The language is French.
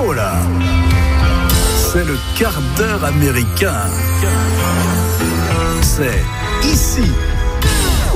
Oh là, c'est le quart d'heure américain. C'est ici